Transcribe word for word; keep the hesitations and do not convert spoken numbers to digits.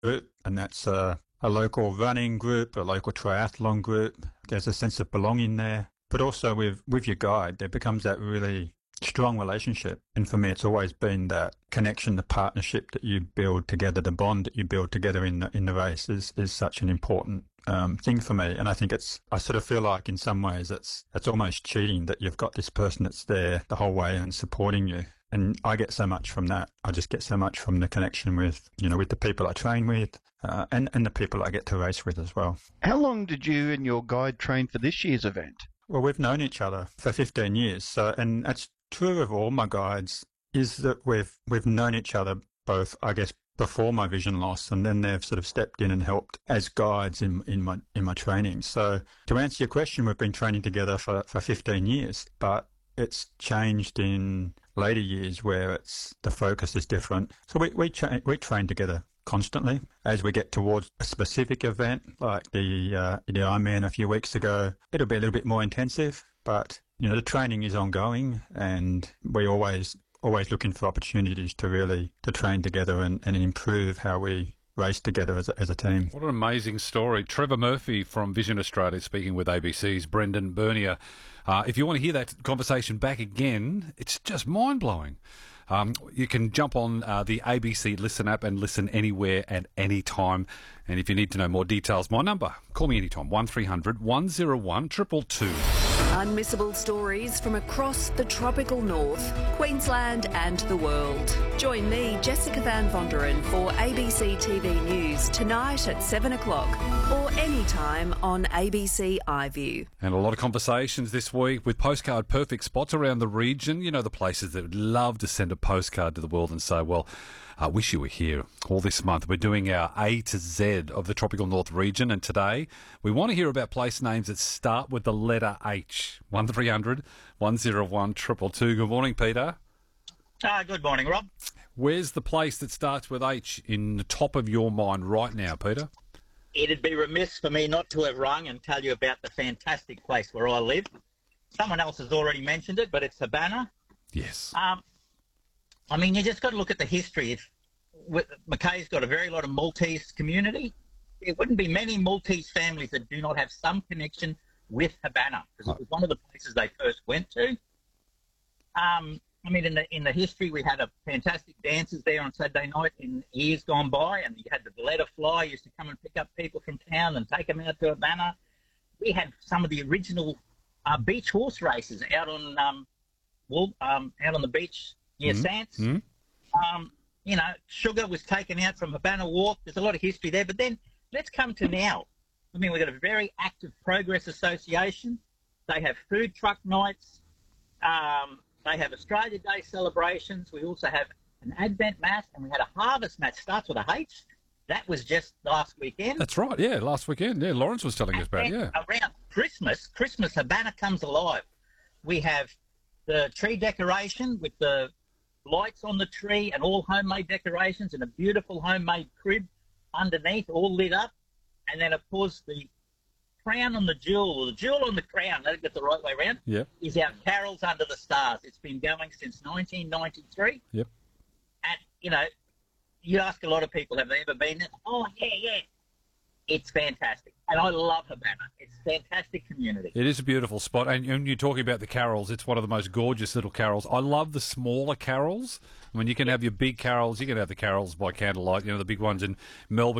group, and that's a, a local running group, a local triathlon group. There's a sense of belonging there. But also with, with your guide, there becomes that really strong relationship. And for me, it's always been that connection, the partnership that you build together, the bond that you build together in the, in the race is, is such an important um, thing for me. And I think it's, I sort of feel like in some ways it's, it's almost cheating that you've got this person that's there the whole way and supporting you. And I get so much from that. I just get so much from the connection with, you know, with the people I train with, uh, and, and the people I get to race with as well. How long did you and your guide train for this year's event? Well, we've known each other for fifteen years. So, and that's true of all my guides, is that we've, we've known each other both, I guess, before my vision loss, and then they've sort of stepped in and helped as guides in, in my, in my training. So to answer your question, we've been training together for, for fifteen years, but it's changed in later years where it's, the focus is different. So we, we, cha- we train together constantly as we get towards a specific event, like the, uh, the Ironman a few weeks ago. It'll be a little bit more intensive, but you know, the training is ongoing, and we always, always looking for opportunities to really, to train together and, and improve how we race together as a, as a team. What an amazing story. Trevor Murphy from Vision Australia speaking with A B C's Brendan Bernier. Uh, if you want to hear that conversation back again, it's just mind-blowing. Um, you can jump on uh, the A B C Listen app and listen anywhere at any time. And if you need to know more details, my number, call me anytime, one three hundred one oh one two two two. Unmissable stories from across the tropical north, Queensland and the world. Join me, Jessica Van Vonderen, for A B C T V News tonight at seven o'clock or anytime on A B C iView. And a lot of conversations this week with postcard perfect spots around the region. You know, the places that would love to send a postcard to the world and say, well, I wish you were here. All this month we're doing our A to Z of the tropical north region, and today we want to hear about place names that start with the letter H. one three hundred one oh one two two two. Good morning, Peter. Uh, good morning, Rob. Where's the place that starts with H in the top of your mind right now, Peter? It'd be remiss for me not to have rung and tell you about the fantastic place where I live. Someone else has already mentioned it, but it's Habana. Yes. Um, I mean, you just got to look at the history. If, with, Mackay's got a very lot of Maltese community. There wouldn't be many Maltese families that do not have some connection with Habana, because it was one of the places they first went to. Um, I mean, in the in the history, we had a fantastic dancers there on Saturday night in years gone by, and you had the Valletta Fly used to come and pick up people from town and take them out to Habana. We had some of the original uh, beach horse races out on um, well, um, out on the beach near mm-hmm. Sants. Mm-hmm. Um, you know, sugar was taken out from Habana Walk. There's a lot of history there. But then let's come to now. I mean, we've got a very active Progress Association. They have food truck nights. Um, they have Australia Day celebrations. We also have an Advent Mass, and we had a Harvest Mass. Starts with a H. That was just last weekend. That's right, yeah, last weekend. Yeah, Lawrence was telling and us about it, yeah. Around Christmas, Christmas, Habana comes alive. We have the tree decoration with the lights on the tree and all homemade decorations and a beautiful homemade crib underneath, all lit up. And then, of course, the crown on the jewel, or the jewel on the crown, let it get the right way around, yep. is our Carols Under the Stars. It's been going since nineteen ninety-three. Yep. And, you know, you ask a lot of people, have they ever been there? Oh, yeah, yeah. It's fantastic. And I love Habana. It's a fantastic community. It is a beautiful spot. And when you're talking about the carols, it's one of the most gorgeous little carols. I love the smaller carols. I mean, you can have your big carols. You can have the carols by candlelight, you know, the big ones in Melbourne.